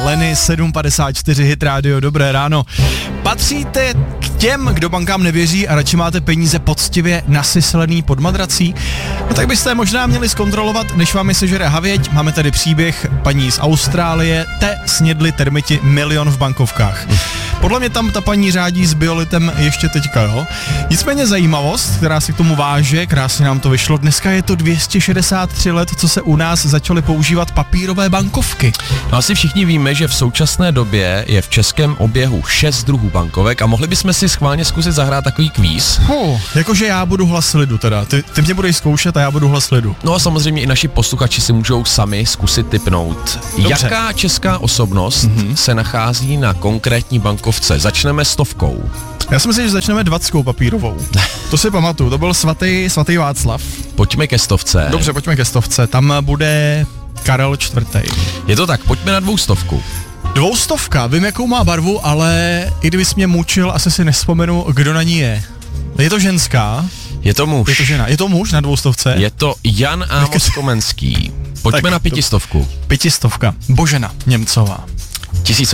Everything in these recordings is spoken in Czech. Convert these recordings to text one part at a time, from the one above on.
Lenny, 7.54 Hit Radio, dobré ráno. Patříte k těm, kdo bankám nevěří a radši máte peníze poctivě nasyslený pod madrací? No tak byste možná měli zkontrolovat, než vám je sežere havěť. Máme tady příběh paní z Austrálie, te snědli termiti 1 000 000 v bankovkách. Podle mě tam ta paní řádí s biolitem ještě teďka, jo. Nicméně zajímavost, která si k tomu váže, krásně nám to vyšlo, dneska je to 263 let, co se u nás začaly používat papírové bankovky. No asi všichni víme, že v současné době je v českém oběhu 6 druhů bankovek a mohli bychom si schválně zkusit zahrát takový kvíz. Jakože já budu hlas lidu teda, ty mě budeš zkoušet a já budu hlas lidu. No a samozřejmě i naši posluchači si můžou sami zkusit tipnout. Dobře. Jaká česká osobnost se nachází na konkrétní bankovce? Začneme 100. Já si myslím, že začneme 20 papírovou. To si pamatuju, to byl svatý Václav. Pojďme ke 100. Dobře, pojďme ke 100. Tam bude Karel IV. Je to tak, pojďme na 200. 200, vím jakou má barvu, ale i kdybys mě mučil, asi si nevzpomenu, kdo na ní je. Je to ženská? Je to muž. Je to žena. Je to muž na 200? Je to Jan Amos Komenský. Pojďme na 500. 500. Božena Němcová. 1000.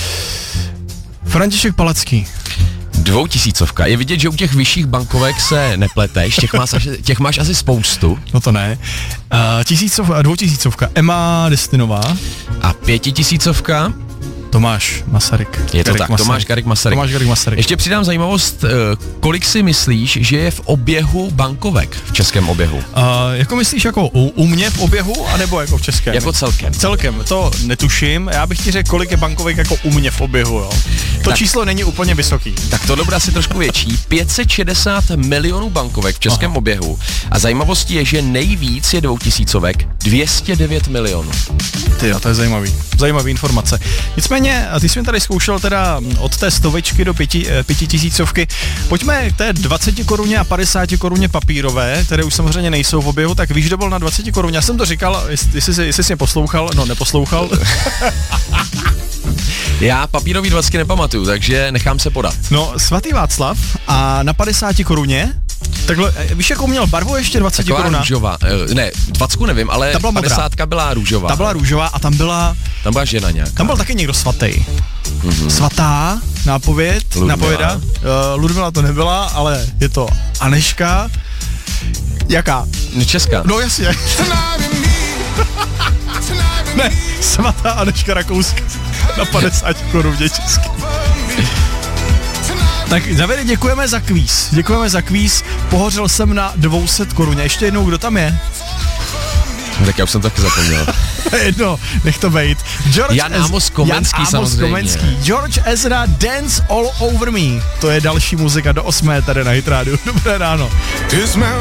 František Palacký. 2000. Je vidět, že u těch vyšších bankovek se nepleteš, těch máš asi spoustu. No to ne. 2000. Emma Destinová. A 5000. Tomáš Masaryk. Je to tak, Tomáš Garrigue Masaryk. Ještě přidám zajímavost, kolik si myslíš, že je v oběhu bankovek, v českém oběhu? Jako myslíš jako u mě v oběhu, anebo jako v českém? Jako celkem. Celkem, to netuším, já bych ti řekl, kolik je bankovek jako u mě v oběhu, jo. To tak, číslo není úplně vysoký. Tak tohle bude asi trošku větší, 560 milionů bankovek v českém oběhu a zajímavostí je, že nejvíc je 2000, 209 milionů. Tyjo, to je zajímavý informace. Nicméně, ty jsi mi tady zkoušel teda od té 100 do 5000. Pojďme k té 20 koruně a 50 koruně papírové, které už samozřejmě nejsou v oběhu, tak víš, kdo byl na 20 koruně? Já jsem to říkal, jestli jsi mě poslouchal, no neposlouchal. Já papírový 20 nepamatuju, takže nechám se podat. No, svatý Václav a na 50 koruně, takhle, víš, jakou měl barvu ještě 20 koruna? Taková růžová, ne, 20 nevím, ale 50 byla růžová. Ta byla růžová a tam byla žena nějaká. Tam byl taky někdo svatý. Svatá, nápověda. Ludmila to nebyla, ale je to Aneška. Jaká? Česká. No jasně. Ne, svatá Aneška Rakouska na 50 korun český. Tak Davide, děkujeme za kvíz. Pohořel jsem na 200 koruně. Ještě jednou, kdo tam je? Tak já už jsem taky zapomněl. Jedno, nech to bejt. Jan Amos Komenský samozřejmě. George Ezra, Dance All Over Me. To je další muzika do 8 tady na Hit Radio. Dobré ráno.